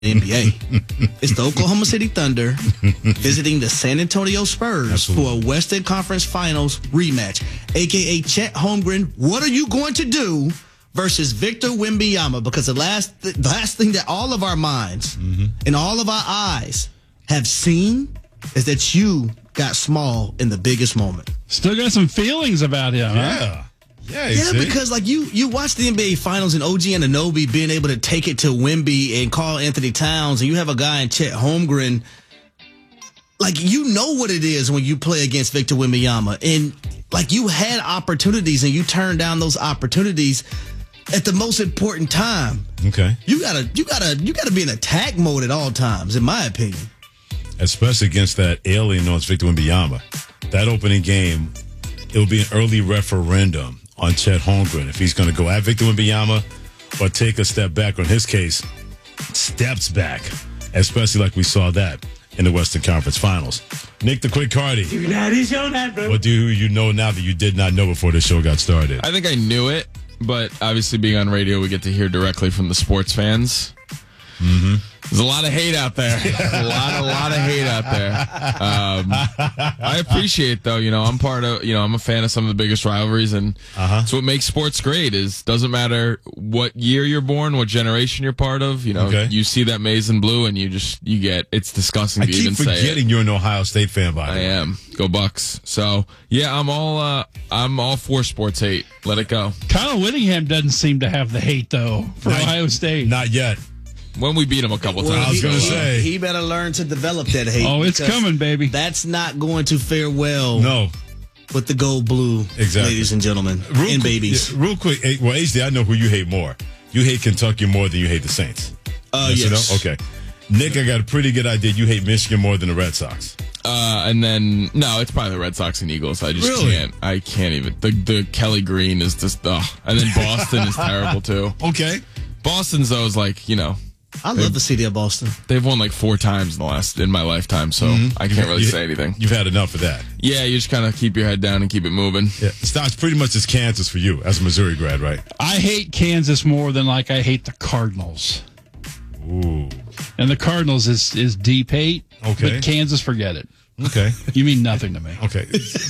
NBA. It's the Oklahoma City Thunder visiting the San Antonio Spurs for a Western Conference Finals rematch, a.k.a. Chet Holmgren. What are you going to do versus Victor Wembanyama? Because the last thing that all of our minds and all of our eyes have seen is that you got small in the biggest moment. Still got some feelings about him, huh? Yeah, because like you watch the NBA Finals and OG Anunoby being able to take it to Wemby and Karl Anthony Towns, and you have a guy in Chet Holmgren. Like, you know what it is when you play against Victor Wembanyama, and like, you had opportunities and you turned down those opportunities at the most important time. Okay, you gotta be in attack mode at all times, in my opinion. Especially against that alien known as Victor Wembanyama. That opening game, it will be an early referendum on Chet Holmgren if he's going to go at Victor Wembanyama or take a step back. On his case, steps back, especially like we saw that in the Western Conference Finals. Nick the Quick Cardi, what do you know now that you did not know before the show got started? I think I knew it, but obviously being on radio, we get to hear directly from the sports fans. There's a lot of hate out there. A lot of hate out there. I appreciate, though, I'm I'm a fan of some of the biggest rivalries, and it's what makes sports great. Is doesn't matter what year you're born, what generation you're part of. You see that maize and blue, and you get, it's disgusting to even say it. I keep forgetting you're an Ohio State fan, by the way. I am. Go Bucks. So yeah, I'm all for sports hate. Let it go. Kyle Whittingham doesn't seem to have the hate though for Ohio State. Not yet. When we beat him a couple times. I was going to say. He better learn to develop that hate. Oh, it's coming, baby. That's not going to fare well. No. With the gold blue, ladies and gentlemen, and babies. Real quick. Well, HD, I know who you hate more. You hate Kentucky more than you hate the Saints. Yes. Okay. Nick, I got a pretty good idea. You hate Michigan more than the Red Sox. And then, no, it's probably the Red Sox and Eagles. I just can't. I can't even. The Kelly Green is just, and then Boston is terrible, too. Okay. Boston's, though, is like, I love the city of Boston. They've won like 4 times in my lifetime, so I can't really say anything. You've had enough of that. Yeah, you just kind of keep your head down and keep it moving. Yeah, it's pretty much as Kansas for you as a Missouri grad, right? I hate Kansas more than I hate the Cardinals. Ooh. And the Cardinals is deep hate. Okay. But Kansas, forget it. Okay. You mean nothing to me. Okay.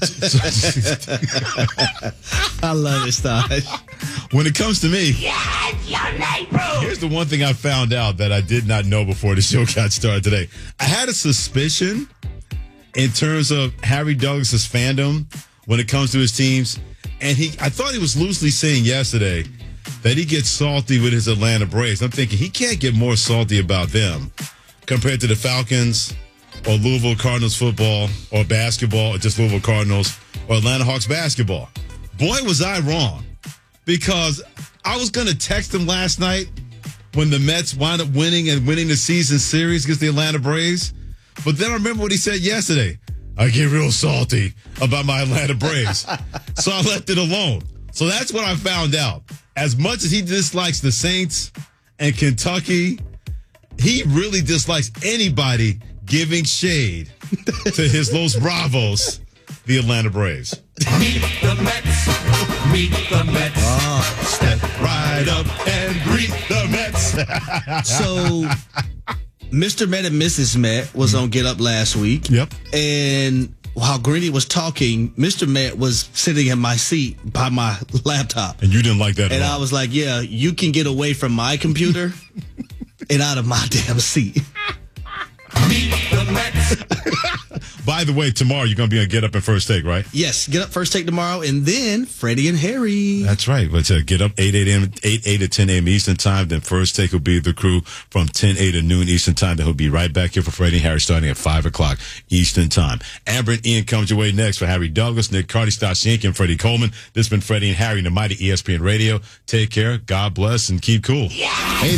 I love it, Staj. When it comes to me, here's the one thing I found out that I did not know before the show got started today. I had a suspicion in terms of Harry Douglas' fandom when it comes to his teams. And I thought he was loosely saying yesterday that he gets salty with his Atlanta Braves. I'm thinking he can't get more salty about them compared to the Falcons or Louisville Cardinals football or basketball or just Louisville Cardinals or Atlanta Hawks basketball. Boy, was I wrong. Because I was going to text him last night when the Mets wound up winning the season series against the Atlanta Braves. But then I remember what he said yesterday. I get real salty about my Atlanta Braves. So I left it alone. So that's what I found out. As much as he dislikes the Saints and Kentucky, he really dislikes anybody giving shade to his Los Bravos, the Atlanta Braves. Meet the Mets. Meet the Mets. Step right up and greet the Mets. So, Mr. Met and Mrs. Met was on Get Up last week. Yep. And while Greeny was talking, Mr. Met was sitting in my seat by my laptop. And you didn't like that at all. And I was like, yeah, you can get away from my computer and out of my damn seat. Meet the Mets. By the way, tomorrow you're going to be on Get Up and First Take, right? Yes, Get Up First Take tomorrow, and then Freddie and Harry. That's right. But Get Up 8 to 10 a.m. Eastern Time. Then First Take will be the crew from 10 a to noon Eastern Time. Then he'll be right back here for Freddie and Harry starting at 5 o'clock Eastern Time. Amber and Ian comes your way next for Harry Douglas, Nick Cardi, Staj Yank, and Freddie Coleman. This has been Freddie and Harry, the mighty ESPN Radio. Take care, God bless, and keep cool. Yeah, hey,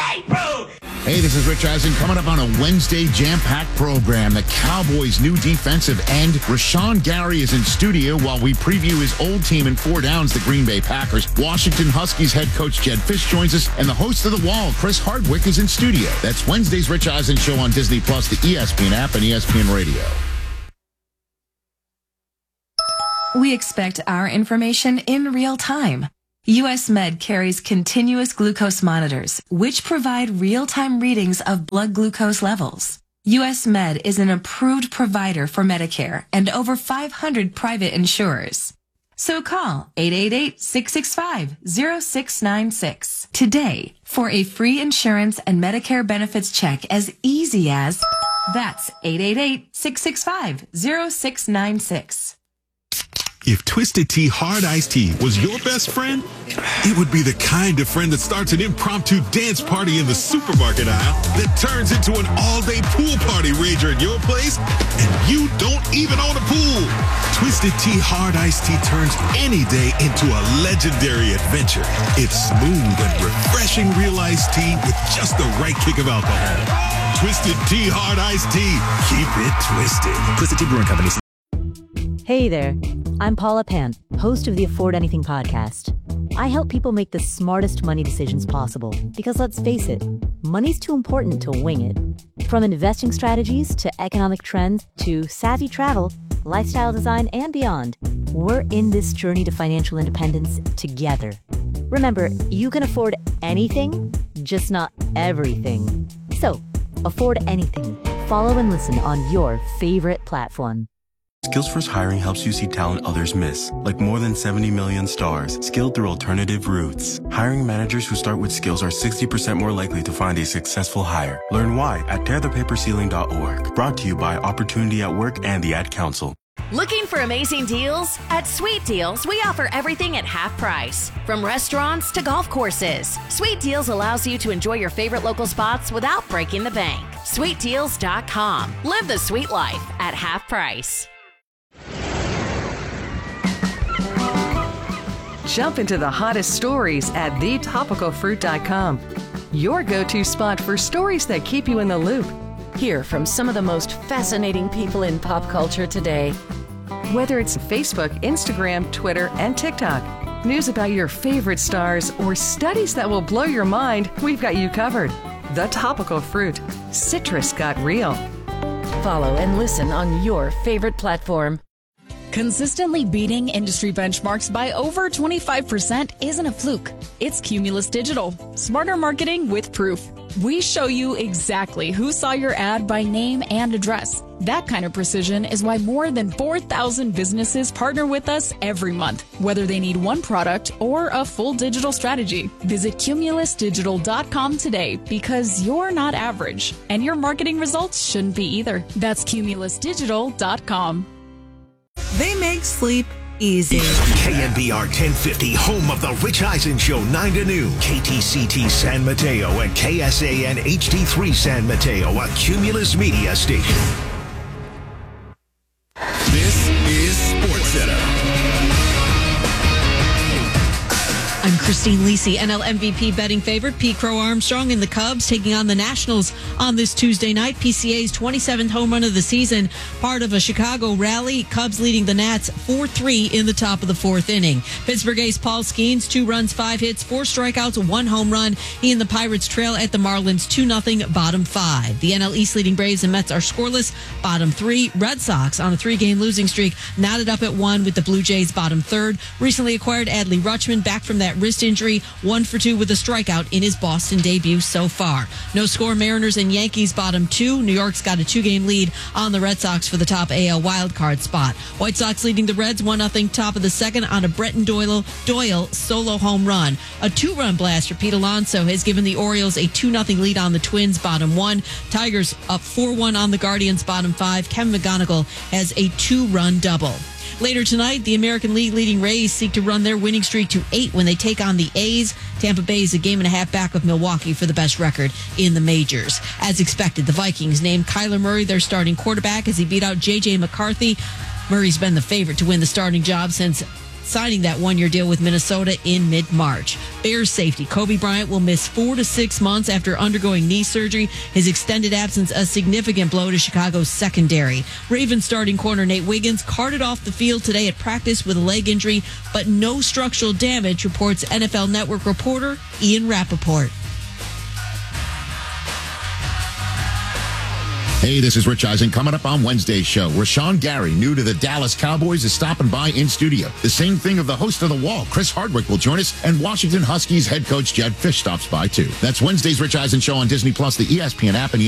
this is Rich Eisen. Coming up on a Wednesday jam-packed program, the Cowboys' new defensive end, Rashawn Gary, is in studio while we preview his old team in 4 downs, the Green Bay Packers. Washington Huskies head coach Jed Fish joins us, and the host of The Wall, Chris Hardwick, is in studio. That's Wednesday's Rich Eisen Show on Disney+, the ESPN app, and ESPN Radio. We expect our information in real time. US Med carries continuous glucose monitors, which provide real-time readings of blood glucose levels. US Med is an approved provider for Medicare and over 500 private insurers. So call 888-665-0696 today for a free insurance and Medicare benefits check as easy as, that's 888-665-0696. If Twisted Tea Hard Iced Tea was your best friend, it would be the kind of friend that starts an impromptu dance party in the supermarket aisle that turns into an all-day pool party rager at your place, and you don't even own a pool. Twisted Tea Hard Iced Tea turns any day into a legendary adventure. It's smooth and refreshing real iced tea with just the right kick of alcohol. Twisted Tea Hard Iced Tea. Keep it twisted. Twisted Tea Brewing Company. Hey there, I'm Paula Pant, host of the Afford Anything podcast. I help people make the smartest money decisions possible because, let's face it, money's too important to wing it. From investing strategies to economic trends to savvy travel, lifestyle design, and beyond, we're in this journey to financial independence together. Remember, you can afford anything, just not everything. So, afford anything. Follow and listen on your favorite platform. Skills First Hiring helps you see talent others miss, like more than 70 million stars, skilled through alternative routes. Hiring managers who start with skills are 60% more likely to find a successful hire. Learn why at tearthepaperceiling.org. Brought to you by Opportunity at Work and the Ad Council. Looking for amazing deals? At Sweet Deals, we offer everything at half price. From restaurants to golf courses, Sweet Deals allows you to enjoy your favorite local spots without breaking the bank. SweetDeals.com. Live the sweet life at half price. Jump into the hottest stories at thetopicalfruit.com. Your go-to spot for stories that keep you in the loop. Hear from some of the most fascinating people in pop culture today. Whether it's Facebook, Instagram, Twitter, and TikTok, news about your favorite stars, or studies that will blow your mind, we've got you covered. The Topical Fruit. Citrus got real. Follow and listen on your favorite platform. Consistently beating industry benchmarks by over 25% isn't a fluke. It's Cumulus Digital. Smarter marketing with proof. We show you exactly who saw your ad by name and address. That kind of precision is why more than 4,000 businesses partner with us every month, whether they need one product or a full digital strategy. Visit cumulusdigital.com today because you're not average, and your marketing results shouldn't be either. That's cumulusdigital.com. They make sleep easy. KNBR 1050, home of the Rich Eisen Show, 9 to noon. KTCT San Mateo and KSAN HD3 San Mateo, a Cumulus media station. This is SportsCenter. I'm Christine Lisi. NL MVP betting favorite Pete Crow Armstrong and the Cubs taking on the Nationals on this Tuesday night. PCA's 27th home run of the season, part of a Chicago rally. Cubs leading the Nats 4-3 in the top of the fourth inning. Pittsburgh ace Paul Skeens, 2 runs, 5 hits, 4 strikeouts, 1 home run. He and the Pirates trail at the Marlins 2-0, bottom 5. The NL East leading Braves and Mets are scoreless, bottom 3. Red Sox on a 3-game losing streak, knotted up at 1 with the Blue Jays bottom 3rd. Recently acquired Adley Rutschman back from that wrist injury, 1 for 2 with a strikeout in his Boston debut so far. No score, Mariners and Yankees bottom 2. New York's got a 2-game lead on the Red Sox for the top AL wildcard spot. White Sox leading the Reds 1-0 top of the second on a Bretton Doyle solo home run. A 2-run blast for Pete Alonso has given the Orioles a 2-0 lead on the Twins bottom 1. Tigers up 4-1 on the Guardians bottom 5. Kevin McGonigal has a 2-run double. Later tonight, the American League leading Rays seek to run their winning streak to 8 when they take on the A's. Tampa Bay is a game and a half back of Milwaukee for the best record in the majors. As expected, the Vikings named Kyler Murray their starting quarterback as he beat out J.J. McCarthy. Murray's been the favorite to win the starting job since signing that 1-year deal with Minnesota in mid-March. Bears safety Kobe Bryant will miss 4 to 6 months after undergoing knee surgery. His extended absence a significant blow to Chicago's secondary. Ravens starting corner Nate Wiggins carted off the field today at practice with a leg injury, but no structural damage, reports NFL Network reporter Ian Rappaport. Hey, this is Rich Eisen. Coming up on Wednesday's show, Rashawn Gary, new to the Dallas Cowboys, is stopping by in studio. The same thing of the host of The Wall, Chris Hardwick, will join us, and Washington Huskies head coach Jed Fish stops by too. That's Wednesday's Rich Eisen show on Disney Plus, the ESPN app, and